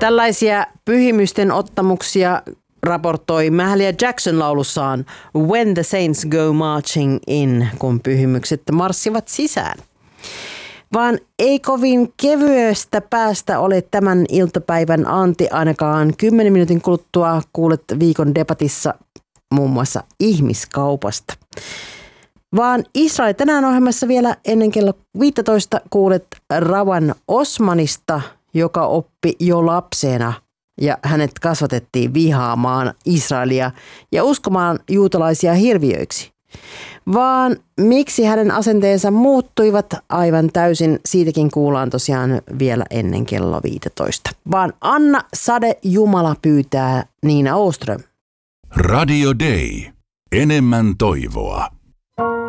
Tällaisia pyhimysten ottamuksia raportoi Mahalia Jackson laulussaan When the Saints Go Marching In, kun pyhimykset marssivat sisään. Vaan ei kovin kevyestä päästä ole tämän iltapäivän anti, ainakaan 10 minuutin kuluttua kuulet viikon debatissa muun muassa ihmiskaupasta. Vaan Israel tänään ohjelmassa vielä ennen kello 15 kuulet Rawan Osmanista, joka oppi jo lapsena ja hänet kasvatettiin vihaamaan Israelia ja uskomaan juutalaisia hirviöiksi. Vaan miksi hänen asenteensa muuttuivat aivan täysin, siitäkin kuullaan tosiaan vielä ennen kello 15. Vaan Anna Sade Jumala pyytää Niina Åström. Radio Day. Enemmän toivoa.